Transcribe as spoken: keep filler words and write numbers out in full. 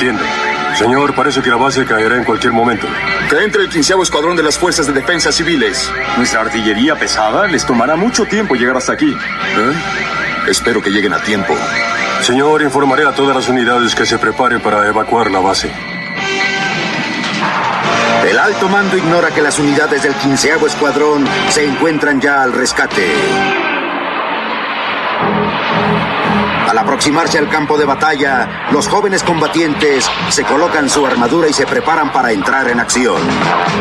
Entiendo. Señor, parece que la base caerá en cualquier momento. Que entre el quinceavo Escuadrón de las Fuerzas de Defensa Civiles. Nuestra artillería pesada les tomará mucho tiempo llegar hasta aquí. ¿Eh? Espero que lleguen a tiempo. Señor, informaré a todas las unidades que se preparen para evacuar la base. El alto mando ignora que las unidades del quinceavo Escuadrón se encuentran ya al rescate. Al aproximarse al campo de batalla, los jóvenes combatientes se colocan su armadura y se preparan para entrar en acción.